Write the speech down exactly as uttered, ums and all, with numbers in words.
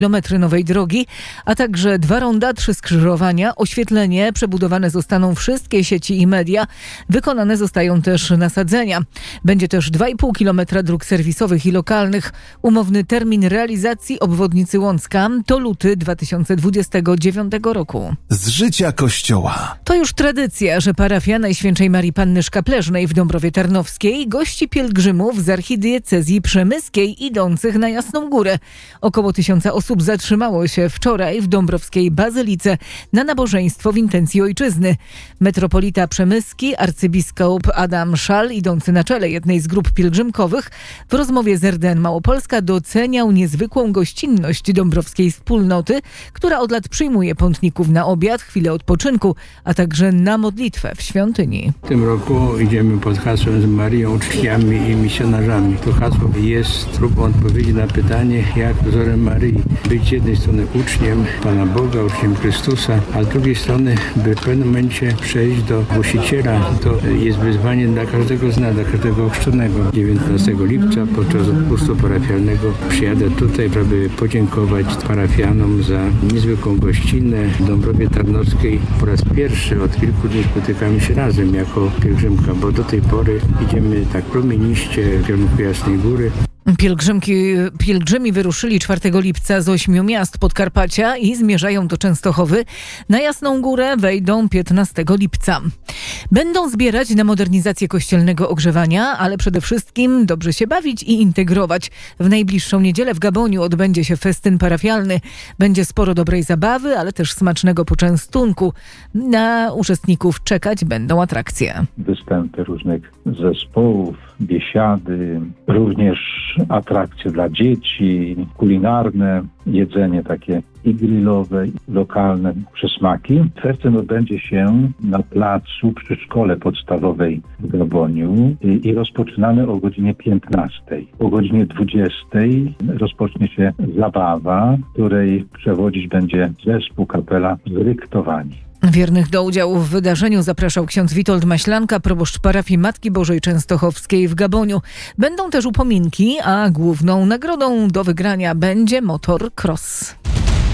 kilometry nowej drogi, a także dwa ronda, trzy skrzyżowania, oświetlenie, przebudowane zostaną wszystkie sieci i media, wykonane zostają też nasadzenia. Będzie też dwa i pół kilometra dróg serwisowych i lokalnych. Umowny termin realizacji obwodnicy Łącka to luty dwa tysiące dwudziestego dziewiątego roku. Z życia Kościoła. To już tradycja, że parafia Najświętszej Marii Panny Szkapleżnej w Dąbrowie Tarnowskiej gości pielgrzymów z archidiecezji przemyskiej idących na Jasną Górę. Około tysiąca osób zatrzymało się wczoraj w dąbrowskiej bazylice na nabożeństwo w intencji ojczyzny. Metropolita przemyski, arcybiskup Adam Szal, idący na czele jednej z grup pielgrzymkowych, w rozmowie z R D N Małopolska doceniał niezwykłą gościnność dąbrowskiej wspólnoty, która od lat przyjmuje pątników na obiad, chwilę odpoczynku, a także na modlitwę w świątyni. W tym roku idziemy pod hasłem z Marią, uczniami i misjonarzami. To hasło jest próbą odpowiedzi na pytanie, jak wzorem Maryi być z jednej strony uczniem Pana Boga, uczniem Chrystusa, a z drugiej strony, by w pewnym momencie przejść do głosiciela. To jest wyzwanie dla każdego z nas, dla każdego ochrzczonego. dziewiętnastego lipca podczas odpustu parafialnego przyjadę tutaj, aby podziękować parafianom za niezwykłą gościnę w Dąbrowie Tarnowskiej. Po raz pierwszy od kilku dni spotykamy się razem jako pielgrzymka, bo do tej pory idziemy tak promieniście w kierunku Jasnej Góry. Pielgrzymki, pielgrzymi wyruszyli czwartego lipca z ośmiu miast Podkarpacia i zmierzają do Częstochowy. Na Jasną Górę wejdą piętnastego lipca. Będą zbierać na modernizację kościelnego ogrzewania, ale przede wszystkim dobrze się bawić i integrować. W najbliższą niedzielę w Gaboniu odbędzie się festyn parafialny. Będzie sporo dobrej zabawy, ale też smacznego poczęstunku. Na uczestników czekać będą atrakcje. Występy różnych zespołów, biesiady, również atrakcje dla dzieci, kulinarne, jedzenie takie i grillowe, i lokalne przysmaki. Festyn odbędzie się na placu przy szkole podstawowej w Gaboniu i, i rozpoczynamy o godzinie piętnastej. O godzinie dwudziestej rozpocznie się zabawa, której przewodzić będzie zespół kapela Zryktowani. Wiernych do udziału w wydarzeniu zapraszał ksiądz Witold Maślanka, proboszcz parafii Matki Bożej Częstochowskiej w Gaboniu. Będą też upominki, a główną nagrodą do wygrania będzie motor cross.